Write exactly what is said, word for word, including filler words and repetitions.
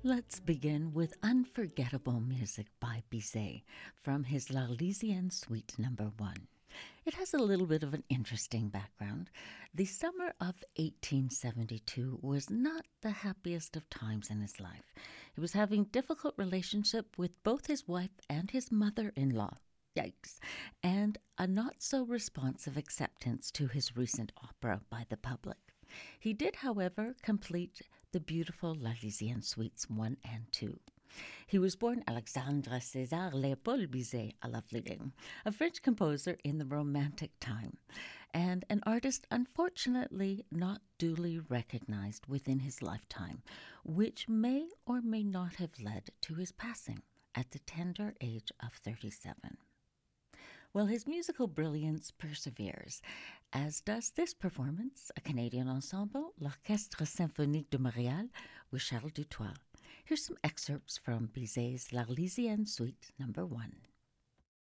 Let's begin with unforgettable music by Bizet from his L'Arlésienne Suite number one. It has a little bit of an interesting background. The summer of eighteen seventy-two was not the happiest of times in his life. He was having difficult relationship with both his wife and his mother-in-law. Yikes. And a not-so-responsive acceptance to his recent opera by the public. He did, however, complete the beautiful L'Arlésienne Suites one and two. He was born Alexandre César Léopold Bizet, a lovely name, a French composer in the Romantic time, and an artist unfortunately not duly recognized within his lifetime, which may or may not have led to his passing at the tender age of thirty-seven. Well, his musical brilliance perseveres, as does this performance, a Canadian ensemble, l'Orchestre Symphonique de Montréal, with Charles Dutoit. Here's some excerpts from Bizet's L'Arlésienne Suite number one.